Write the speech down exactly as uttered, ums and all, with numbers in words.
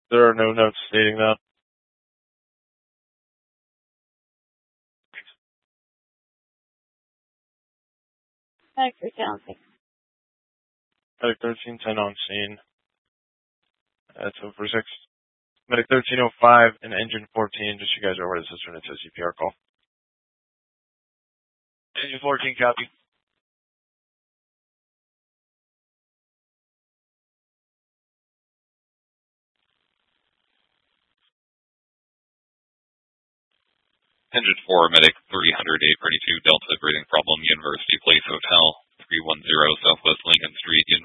There are no notes stating that. Medic thirteen on scene. Medic thirteen ten on scene. That's over six. Medic thirteen oh five and engine fourteen, just you guys are aware this is when it's a C P R call. Engine fourteen, copy. Engine four, Medic three hundred, eight thirty-two, Delta, breathing problem, University Place Hotel, three one zero Southwest Lincoln Street,